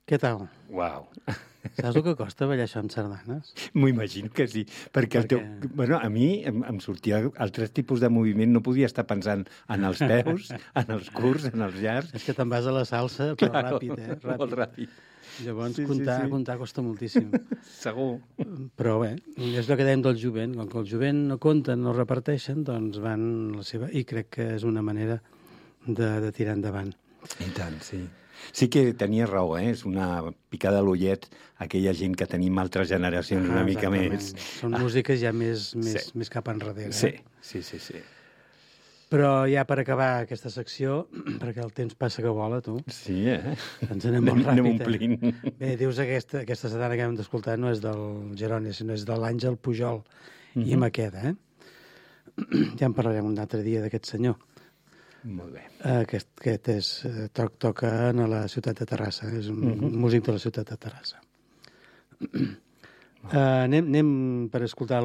Què tal? Uau. Saps el que costa ballar això amb sardanes? M'ho imagino que sí, perquè bueno, a mi em sortia altres tipus de moviment, no podia estar pensant en els peus, en els curts, en els llargs. És que te'n vas a la salsa, però ràpid, Ràpid. Molt ràpid. Llavors, comptar costa moltíssim. Segur. Però bé, és el que dèiem del jovent. Com que el jovent no compten, no reparteixen, doncs van la seva... I crec que és una manera de tirar endavant. I tant, sí. Sí que tenia raó, És una picada a l'ullet aquella gent que tenim altres generacions una mica més. Són músiques ja més cap enrere. Sí. Però ja per acabar aquesta secció, perquè el temps passa que vola, tu. Sí, Ens anem molt ràpid. Anem omplint. Bé, dius aquesta sardana que hem d'escoltar no és del Jeroni, sinó és de l'Àngel Pujol i Maqueda, Ja en parlarem un altre dia d'aquest senyor. Molt bé. Aquest toca a la ciutat de Terrassa, és un músic de la ciutat de Terrassa. Anem per escoltar